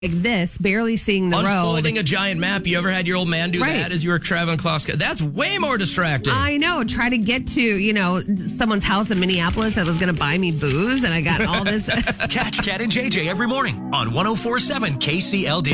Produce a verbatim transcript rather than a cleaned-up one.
like this, barely seeing the road. Unfolding a giant map. You ever had your old man do Right. that as you were traveling across? That's way more distracting. I know. Try to get to, you know, someone's house in Minneapolis that was going to buy me booze, and I got all this. Catch Cat and J J every morning on one oh four point seven K C L D.